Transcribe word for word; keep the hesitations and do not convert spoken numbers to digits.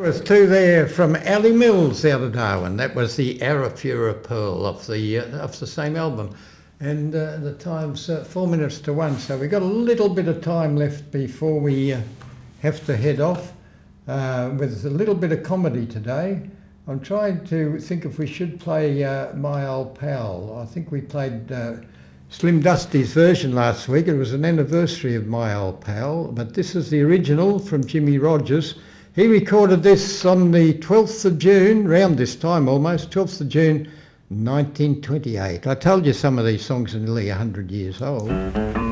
was two there from Ali Mills out of Darwin. That was the Arafura Pearl of the uh, of the same album. And uh, the time's uh, four minutes to one, so we've got a little bit of time left before we uh, have to head off uh, with a little bit of comedy today. I'm trying to think if we should play uh, My Old Pal. I think we played uh, Slim Dusty's version last week. It was an anniversary of My Old Pal, but this is the original from Jimmy Rogers. He recorded this on the twelfth of June, round this time almost, twelfth of June nineteen twenty-eight. I told you some of these songs are nearly one hundred years old.